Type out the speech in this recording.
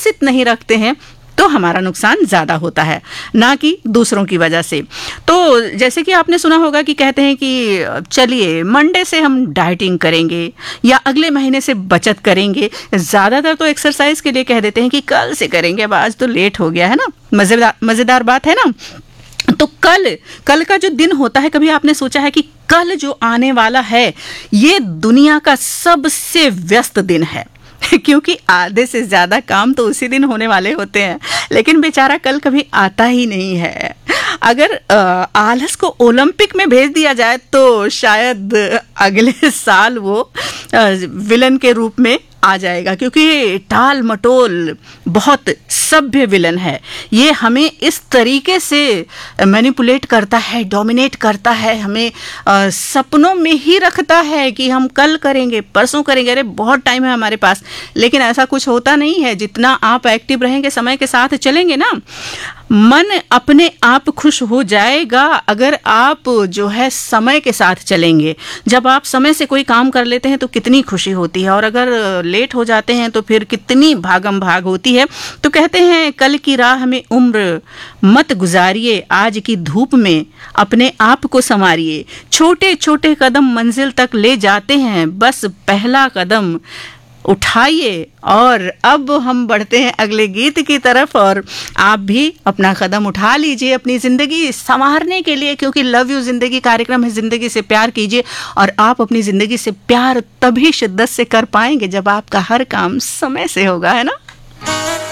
अनुशासित नहीं रखते हैं तो हमारा नुकसान ज़्यादा होता है, ना कि दूसरों की वजह से। तो जैसे कि आपने सुना होगा कि कहते हैं कि चलिए मंडे से हम डाइटिंग करेंगे या अगले महीने से बचत करेंगे। ज़्यादातर तो एक्सरसाइज के लिए कह देते हैं कि कल से करेंगे, अब आज तो लेट हो गया है ना। मज़ेदार बात है ना। तो कल का जो दिन होता है, कभी आपने सोचा है कि कल जो आने वाला है ये दुनिया का सबसे व्यस्त दिन है क्योंकि आधे से ज़्यादा काम तो उसी दिन होने वाले होते हैं, लेकिन बेचारा कल कभी आता ही नहीं है। अगर आलस को ओलंपिक में भेज दिया जाए तो शायद अगले साल वो विलन के रूप में आ जाएगा, क्योंकि टाल मटोल बहुत सभ्य विलन है। ये हमें इस तरीके से मैनिपुलेट करता है, डोमिनेट करता है, हमें सपनों में ही रखता है कि हम कल करेंगे, परसों करेंगे, अरे बहुत टाइम है हमारे पास। लेकिन ऐसा कुछ होता नहीं है। जितना आप एक्टिव रहेंगे, समय के साथ चलेंगे ना, मन अपने आप खुश हो जाएगा अगर आप जो है समय के साथ चलेंगे। जब आप समय से कोई काम कर लेते हैं तो कितनी खुशी होती है, और अगर लेट हो जाते हैं तो फिर कितनी भागम भाग होती है। तो कहते हैं कल की राह में उम्र मत गुजारिए, आज की धूप में अपने आप को संवारिए। छोटे छोटे कदम मंजिल तक ले जाते हैं, बस पहला कदम उठाइए। और अब हम बढ़ते हैं अगले गीत की तरफ, और आप भी अपना कदम उठा लीजिए अपनी ज़िंदगी संवारने के लिए, क्योंकि लव यू ज़िंदगी कार्यक्रम है। ज़िंदगी से प्यार कीजिए, और आप अपनी ज़िंदगी से प्यार तभी शिद्दत से कर पाएंगे जब आपका हर काम समय से होगा, है ना।